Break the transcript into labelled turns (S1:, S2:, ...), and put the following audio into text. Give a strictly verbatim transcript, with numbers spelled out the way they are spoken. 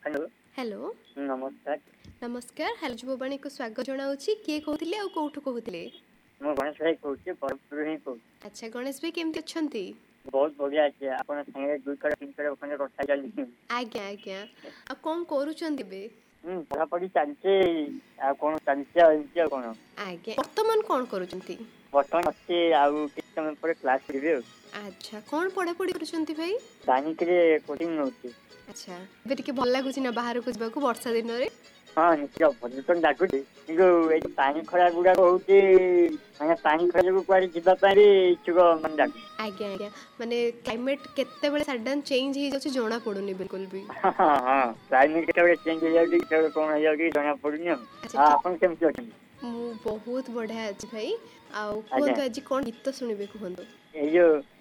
S1: Hello
S2: hello
S1: नमस्कार।
S2: नमस्कार hello जुबवाणी को स्वागत जनाऊँगी किए कहते आउ कौटू कहते
S1: ମୁଁ ଗଣେଶ ଭାଇ କହୁଛି ବରହମପୁରରୁ ହିଁ କହୁଛି।
S2: अच्छा गणेश भाई केमती अच्छी
S1: ବହୁତ ବଢିଆ ଅଛି ଆପଣ ସାଙ୍ଗରେ ଦୁଇ ଥର ତିନି ଥର ଖଣ୍ଡେ କଥା ଚାଲିଛି।
S2: आज्ञा आज्ञा आ कौन करूଛନ୍ତି ଏବେ
S1: ହୁଁ ପଢାପଢି ଚାଲିଛି ଆଉ କଣ ଚାଲିଛି ଆଉ ଏମିତି ଆଉ କଣ।
S2: आज्ञा वर्तमान कौन करूଛନ୍ତି
S1: ବର୍ତ୍ତମାନ ଅଛି ଆଉ କିଛି ସମୟ ପରେ କ୍ଲାସ କରିବି ଆଉ।
S2: अच्छा कौन पढ़ापढ़ी କରୁଛନ୍ତି भाई
S1: ବାଣିକରେ କୋଚିଂ ନଉଛି।
S2: अच्छा ଏବେ ଟିକେ ଭଲ ଲାଗୁଛି ନା ବାହାରକୁ ଯିବାକୁ ବର୍ଷା ଦିନରେ
S1: ହଁ ନିଶ୍ଚୟ ଭଲ ତ ଲାଗୁଛି କିନ୍ତୁ ଏଇ ପାଣି ଖରା ଗୁଡାକ ହଉଛି ମାନେ ପାଣି ଖରା ଯୋଗୁ କୁଆଡେ ଯିବା ପାଇଁ ବି ଇଚ୍ଛୁକ ମାନେ ଲାଗୁଛି।
S2: आज्ञा आज्ञा माने क्लाइमेट केतेबेले सडन चेंज हो जाଉଛି ଜଣା ପଡୁନି बिल्कुल भी
S1: ହଁ ହଁ କ୍ଲାଇमेଟ କେତେବେଳେ ଚେଞ୍ଜ ହେଇଯାଉଛି କେତେବେଳେ କଣ ହେଇଯାଉଛି ଜଣା ପଡୁନି ଆଉ।
S2: अच्छा
S1: ଆଉ
S2: कि
S1: ଆପଣ କେମିତି ଅଛନ୍ତି?
S2: ମୁଁ ବହୁତ ବଢିଆ ଅଛି ଭାଇ ଆଉ
S1: ଆଜ୍ଞା
S2: କୁହନ୍ତୁ ଆଜି କଣ ଗୀତ ଶୁଣିବେ କୁହନ୍ତୁ।
S1: ଏଇ ଯୋଉ